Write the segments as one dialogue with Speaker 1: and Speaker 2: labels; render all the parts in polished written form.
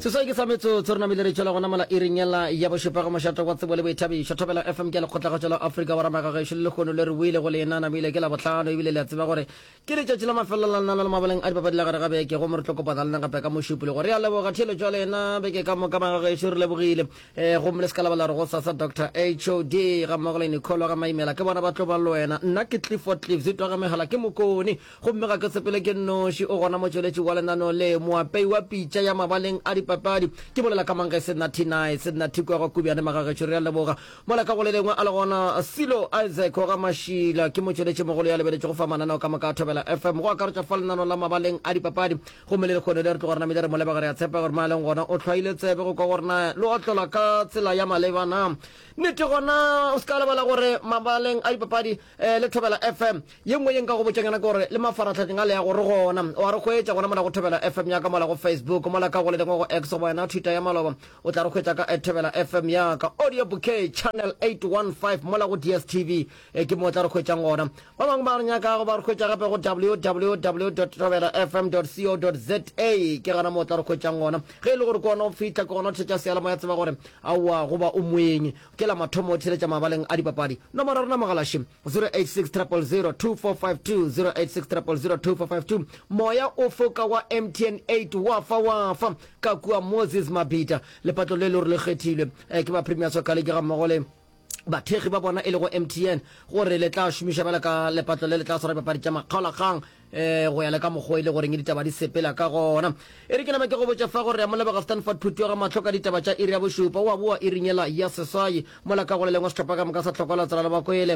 Speaker 1: Seswa ke sa metso tsona mile re tšola gona mala iringela ya bošepa go mošato wa tsebo le boithabišo thobela FM ke le kgotlagatšo la Afrika wa ramaka gaešo le lekgono le re buile go le enana bile ke la botlhano ebile le a tseba gore ke letšatši la mafelo la lena le mabaleng a dipapadi la gare ga beke go mo re tlokopana lena gape ka mošupule gore a leboga theletšo le ena beke ka moka magaešo re lebogile gomme le se ka labala re go sasa Dr. HOD ga mmogo le Nicolo ga maimela ke bona ba tlo ba le wena nna ke Clifford Cliff zitwa ga megala ke mokone gomme ga ke sepele ke noši o gona motšweletši wa lenano le moapei wa pitša ya mabaleng a dipapadi ke bolela ka mangge se natinai se natiko go kubiane magagetšo re a leboga mola ka go le lengwe a le gona Silo Isaac ga mashila ke motšweletši mogolo ya lebeletše go fa mananao ka moka thobela FM go akaretša fa lenano la mabaleng a dipapadi gomme le lekgono le re tlo gore namile re mo leba gore ya tshepa gore maleng gona o tlhwaile tsebe go ka gorena le otlola ka tsela ya malebana nnete gona o se ka lebala gore mabaleng a dipapadi le thobela FM ye nngwe ye nka go botšanyana ke gore le mafaratlhatlheng a le ya gore gona o a re kgwetša gona mola go thobela FM ya ka mola go Facebook mola ka go le lengwe go X go bona Twitter ya maloba o tla re kgwetša ka thobela FM ya ka audio bouquet channel 815 mola go DSTV ke mo tla re kgwetšang gona ba bangwe ba re nyakago ba re kgwetša gape go www.thobelafm.co.za ke gana mo tla re kgwetšang gona ge e le gore ke gona o fitlha ke gona o thetša sealamo ya tseba gore aowa goba o moeng ke la mathomo o theletša mabaleng a dipapadi nomoro rona mogalaši 086 086 moya o foka wa MTN 8 wafa ka kua Moses Mabita lepatlo le le re le kgethilwe ke ba Premier Soccer League ga mmogo le bathegi ba bona e le go MTN gore le tla šomiša bala ka lepatlo le le tla swara dipapadi tša makgaolakgang go ya le ka mokgwa e le goreng ditaba di sepela ka gona e re ke nama ke go botša fa gore ya moleba ga Stanford Phutio ga matlho ka ditaba tša iri ya bošupa wa boa e ringela ya seswai mola ka go le lengwe sethopa ka moka sa tlhokola tsela le bakoele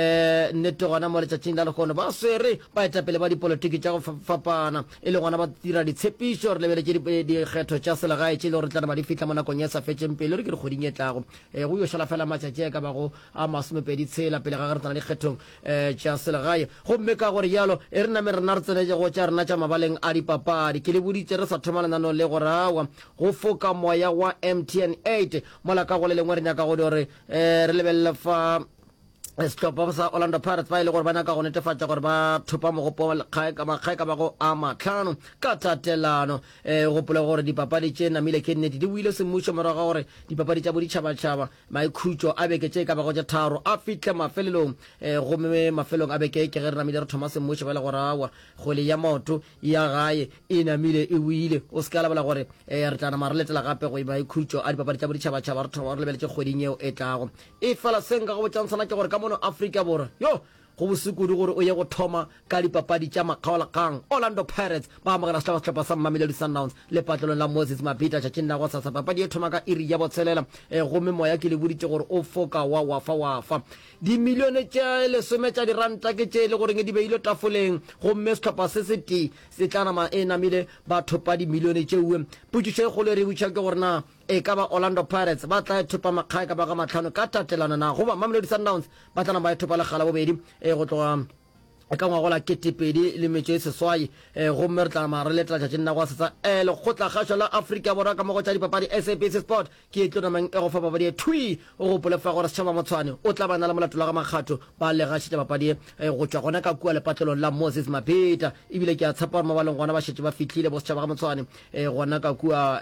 Speaker 1: nnete gona mo letšatšing la lekgono ba swere ba etapele ba dipolotiki tša go fapana e le gona ba dira ditshepišo re lebeletše dikgetho tša selegae tše e le gore tlana ba di fitlha mo nakong ya sa fetšeng pele re ke re kgoding e tlago go yo šala fela matšatši a ka bago a masomepedi tshela pele ga ge re tsana dikgethong tša selegae gomme ka gore jalo e re name rena re tsenetse go tša rena tša mabaleng a dipapadi ke le boditše re sa thoma lenano le gore awa go foka moya wa MTN 8 mola ka go le lengwe re nyaka go di gore re lebelele fa setlhopha sa Orlando Pirates ba ile gore ba nyaka go netefatša gore ba thopa mogopo kgae ka bago a matlhano ka tatelano gopole gore dipapadi tše namile ke nnete di buile semmušo morago ga gore dipapadi tša boditšhabatšhaba maikhutšo a beke tše ka bago tša tharo a fihle mafelelong gomme mafelong a beke ke ge re namile re thoma semmušo ba ile gore awa kgwele ya maoto ya gae e namile e buile o se ka lebala gore re tla nama re letela gape go maikhutšo a dipapadi tša boditšhabatšhaba re thoma re lebeletše kgweding eo e tlago e fela seng ka go botšansana ke gore ka mono Afrika borwa yo go bosekudu gore o ye go thoma ka dipapadi tša makgaolakgang Orlando Pirates ba amogela setlhopha sa Mamelodi Sundowns le patlelong la Moses Mabita tšatšing la go sasa papadi e thoma ka iri ya botshelela gomme moya ke le boditše gore o foka wa wafa dimilione tša lesome tša diranta ke tše e le goreng di beile tafoleng gomme setlhopha se se tee se tlanama e namile ba thopa dimilione tšeuwe potšišo e kgolo re botša ke gore na e ka ba Orlando Pirates ba tla thopa makgae ka baga matlhano ka tatelano na goba Mamelodi Sundowns ba tla ba thopa legala bobedi go tloga ka ngwagola ketepedi le metšo e seswai gomme re tla mare le tlatša nna go setsa lekgotlakgašo la Afrika borwa ka mogo tša dipapadi SABC Sport ke e tlonameng e go fa papadi e thui o gopole fa gore setšhaba motshwane o tla bana le molatolo ga makgatho ba legašitša papadi go tšwa gona ka kua lepatlelong la Moses Mabita ebile ke a tshepa gore mabaleng gona ba šetše ba fitlhile bo setšhaba ga motshwane gona ka kua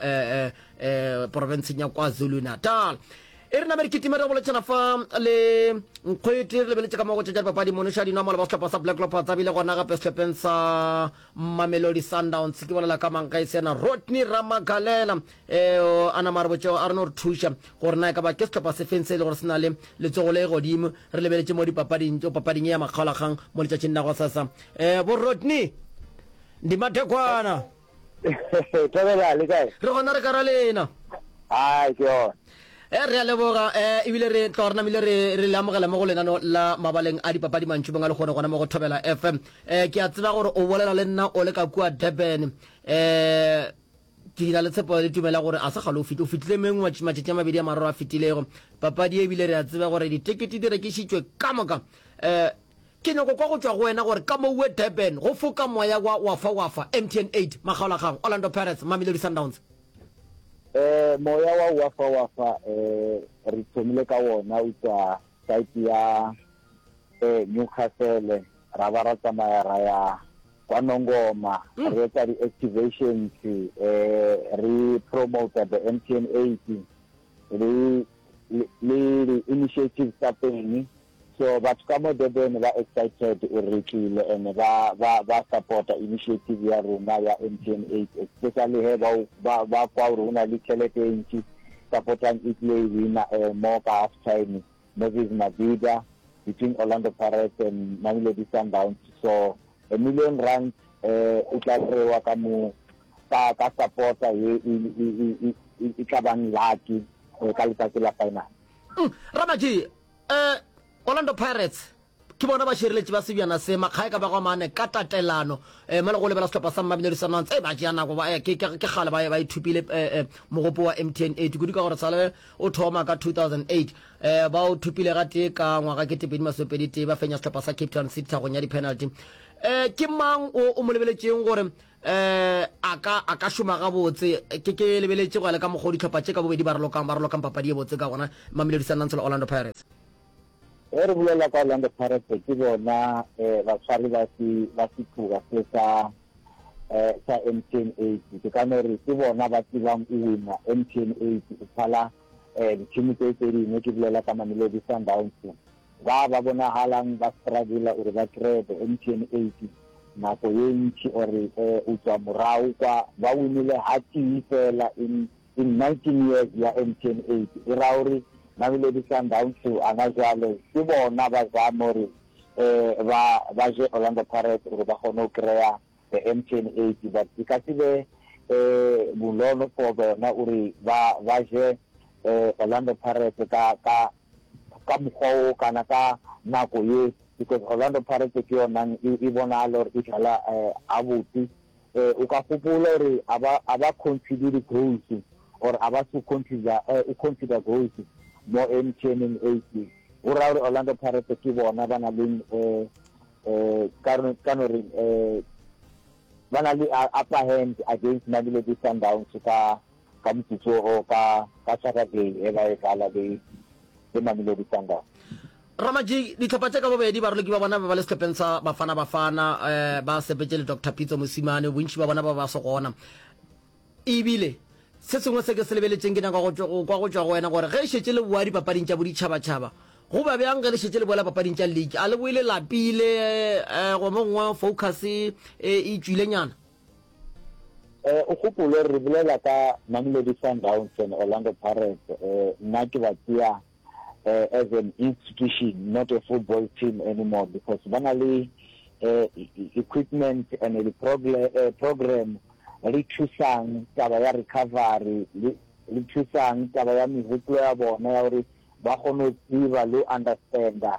Speaker 1: provinceng ya KwaZulu Natal e re namere ketimere go letšana fa le nkgwete re lebeletše ka mogo tša dipapadi monoša dinomola ba setlhopha sa Black Leopards a bile gona gape setlhopheng sa Mamelodi Sundowns ke bolela ka manka e sena Rodney Ramagalela a nama re botšeo a re no re thuša gore na e ka ba ke setlhopha sefeng se e le gore se na le letsogo le godimo re lebeletše mo papading ya makgaolakgang mo letšatšing la go sasa bo Rodney ndimathekwana re gona re ka ra lena re a leboga ebile re tla gore namile re le amogela mo go lenano la mabaleng a dipapadi mantšho bongwe a le kgone gona mo go thobela FM ke a tseba gore o bolela le nna o le ka kua Durban ke na le tshepo le tumela gore a sa galo o fitlhile mengwe matšatši a mabedi a mararo a fitilego papadi e ebile re a tseba gore ditekete di rekišitšwe ka moka ke nyako kwa go tšwa go wena gore ka mowe Durban go foka moya wa wafa MTN 8 makgaolakgang Orlando Pirates Mamelodi Sundowns
Speaker 2: moya wa wafa re thomile ka wona o tswa site ya Newcastle ra ba ra tsamaya ra ya Nongoma re etsa di-activations re promote the MTN 80 le initiatives tsa teng. So batho ka mo Durban ba excited o rekile and ba supporta initiative ya rona ya MTN 8, especially he ba kwa rona le tšhelete e ntši supportang Italy winner more half time Moses Mabhida between Orlando Pirates and Mamelodi Sundowns. So R1 million e tla rewa ka mo ka supporta e ka bang lucky ka letsatsi la final.
Speaker 1: Ramaji Orlando Pirates ke bona ba shireletše ba sebjana se makgae ka ba go mane ka tatelano mo le go lebela setlhopha sa Mamelodi Sundowns ba tšea nako ke gale ba ithupile mogopo wa MTN 8 kudu ka gore sale o thoma ka 2008 ba o thupile ga tee ka ngwaga ke tepedi tee ba fenya setlhopha sa Cape Town City thagong ya di-penalty ke mang o mo lebeletšeng gore a ka šoma gabotse ke lebeletše go ya le ka mokgwa o ditlhopha tše ka bobedi ba relokang papadi e botse ka gona Mamelodi Sundowns le Orlando Pirates.
Speaker 2: Re bolela ka Orlando Pirates ke bona batshwari ba sethuga se sa MTN 8 ke ka no re ke bona ba tsebang o wina MTN 8 e phala ditšhomi tse dingwe ke bolela ka Mamelodi Sundowns ba bonahalang ba struggle gore ba kry MTN 8 nako ye ntši ore o tswa morao kwa ba winile hati fela in 19 years ya MTN 8 e ra gore Mamelodi Sundowns ana jalo ke bona ba zama gore ba je Orlando Pirates gore ba kgone go kry-a the MTN 8 but e ka se be bonolo for bona gore ba je Orlando Pirates ka mokgwa o kana ka nako ye because Orlando Pirates ke yona e bonala gore e dlala a botse o ka gopola gore a ba consider goals or a ba se consider goals mo MTN 8 o ra gore Orlando Pirates ke bona ba na le ba na le upper hand against Mamelodi Sundowns ka motsotso o ka Saturday e ba e dlala le Mamelodi Sundowns.
Speaker 1: Ramaji ditlhopha tse ka bobedi ba roloki ba bona ba le setlhopheng sa Bafana ba sepetse le Dr. Pitso Mosimane bontši ba bona ba se gona ebile se sengwe se ke se lebeletseng ke naka kwa go tswa go wena gore ge e šetse le boa dipapading tša boditšhabatšhaba go ba bjang ge le šetse le boela papading tša league a le boele lapile go mongwe focus e tswilenyana
Speaker 2: o gopole re bolela ka Mamelodi Sundowns and Orlando Pirates nna ke ba tšea as an institution, not a football team anymore, because banally equipment and the program le thusang taba ya recovery le thusang taba ya mehopolo ya bona ya gore ba kgone go tseba le understanda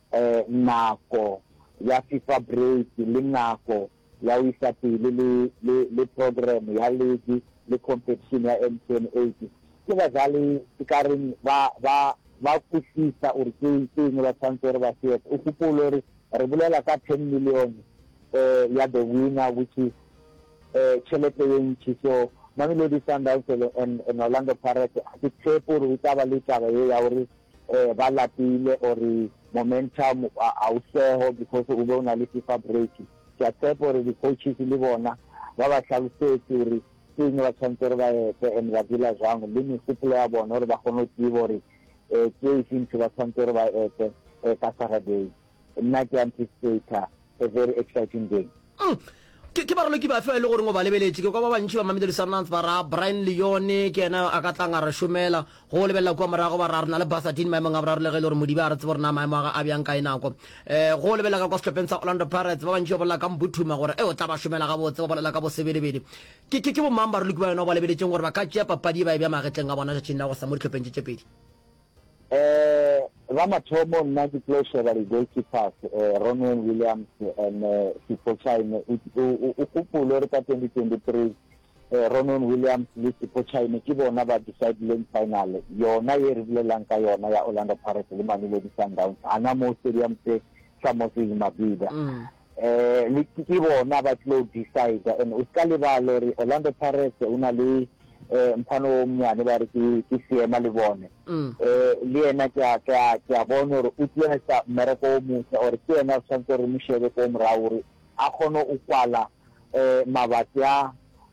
Speaker 2: nako ya FIFA break le nako ya o isa pele le program ya league le competition ya MTN 8 ke bazali ka reng ba kusisa gore ke eng ba tshwanetse gore ba se o gopole gore re bolela ka 10 million ya the winner which is tšhelete ye ntši so Mamelodi Sundowns and Orlando Pirates ke tshepo gore o tla ba le taba ye ya gore ba lapile or momentum a o seho because o be o na le FIFA break ke a tshepo gore di-coaches le bona ba ba tlhalosetse gore ke eng ba tshwanetse gore ba ete and ba dila jang le mesepolo ya bona gore ba kgone go tseba gore ke esentse ba tshwanetse gore ba ete ka Saturday nna ke anticipator a very exciting game.
Speaker 1: ke ba rolo ke ba fe le gore ngo ba lebeletse ke kwa ba bantši ba Mamelodi Sundowns ba ra Brian Leone ke ena a ka tlang a re šomela go lebelela kwa morago ba ra rena le Basatini maemong a boraro le ge le gore modiba a re tsebo gore na maemo a bjang ka enako go lebelela ka kwa setlhopheng sa Orlando Pirates ba bantši ba bolela ka Mbuthuma gore o tla ba šomela gabotse ba bolela ka bosebedibedi ke bomang ba roloki ba yona o ba lebeletseng gore ba ka tšea papadi ba e bja magetleng a bona tšatšing la go sa mo ditlhopheng tše pedi
Speaker 2: ba mathomo nna ke tlo sheba di-goalkeepers Ronwen Williams and Sipochaine o gopole gore ka 2023 Ronwen Williams le Sipochaine ke bona ba decidileng final yona ye re bolelang ka yona ya Orlando Pirates le Mamelodi Sundowns ana mo stadium se sa Moses Mabhida le ke bona ba tlo decide and o ska lebala gore Orlando Pirates o na le mphano mnyane ba re ke seema le bone le ena ke a bona gore o tlisa mmereko o motse or ke ena tshwanetse re mo shebe ko morao gore a kgone o kwala mabati a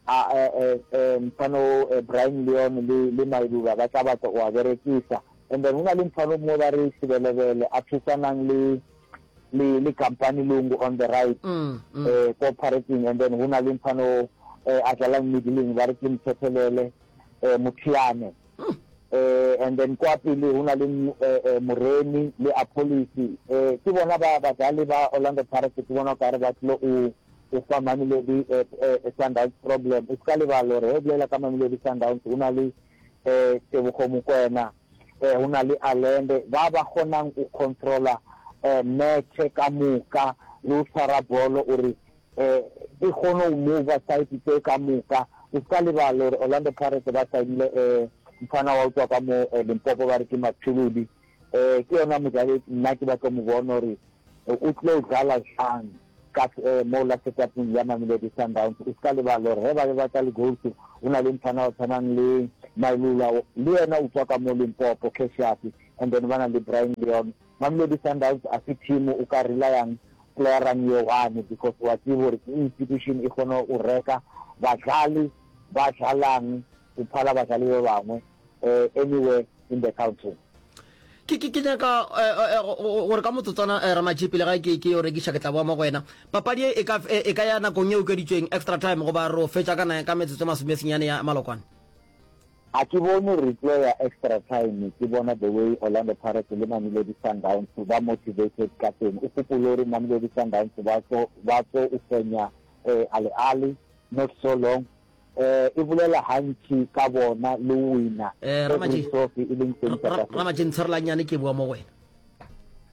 Speaker 2: mfano Brian Leon le Mailula ba tla batla o a berekisa, and then hona le mfano mo ba re sibelebele a thusanang le company lungu on the right cooperating, and then hona le mfano a tlalang middling ba re ke Mthephelele Muthiane, and then kwa pele hona le Moreni le Apolisi ke bona ba badali ba Orlando Pirates ke bona ka re ba tlo o fa Mamelodi Sundowns problem o ska le ba lore ho blela ka Mamelodi Sundowns hona le Tebogo Mokoena hona le Alende ba kgonang o controller match ka muka le o tshwara bolo ore e kgone o move side tse ka muka o ska le ba lore Orlando Pirates ba saile mfana wa utswa ka mo Limpopo ba re ke Mathuludi ke yona mojale nna ke ba ka mo bona ore o tlo dlala jang ka mo la setapong ya Mamelodi Sundowns o ska le ba lore he ba tla le goals una le mfana o tsanang le Mailula le yena o tswa ka mo Limpopo Keshapi, and then bana le Brian Leon. Mamelodi Sundowns a se team o ka relayang player an yo one because wa tsebo re institution e kgona o reka badlali ba jalang o phala badlali ba bangwe anywhere in the country.
Speaker 1: ke nyaka gore ka motsotsana Ramajipi le ga ke o rekisha ke tla boa mo go wena papadi e ka ya nakong e o keditsweng extra time go ba ro fetsa kana ka metsotso masomesenyane ya malokwane.
Speaker 2: A ke bone replay ya extra time ke bona the way Orlando Pirates le Mamelodi Sundowns ba motivated ka teng o kopolore Mamelodi Sundowns ba tso o fenya ali not so long e bulela hantsi ka bona le wina
Speaker 1: Ramaji ntshwarelanyane ke bua mo go wena